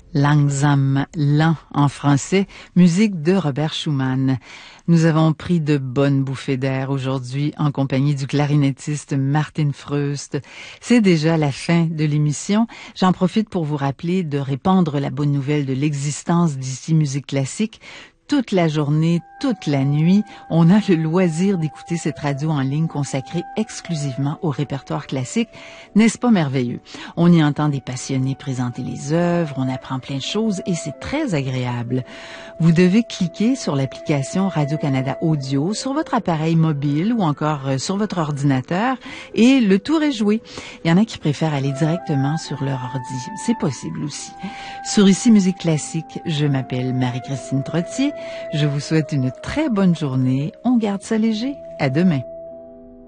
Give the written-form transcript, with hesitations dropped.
Langsam, lent en français, musique de Robert Schumann. Nous avons pris de bonnes bouffées d'air aujourd'hui en compagnie du clarinettiste Martin Freust. C'est déjà la fin de l'émission. J'en profite pour vous rappeler de répandre la bonne nouvelle de l'existence d'Ici Musique Classique. Toute la journée, toute la nuit, on a le loisir d'écouter cette radio en ligne consacrée exclusivement au répertoire classique. N'est-ce pas merveilleux? On y entend des passionnés présenter les œuvres, on apprend plein de choses et c'est très agréable. Vous devez cliquer sur l'application Radio-Canada Audio sur votre appareil mobile ou encore sur votre ordinateur et le tour est joué. Il y en a qui préfèrent aller directement sur leur ordi. C'est possible aussi. Sur Ici Musique Classique, je m'appelle Marie-Christine Trottier. Je vous souhaite une très bonne journée. On garde ça léger. À demain.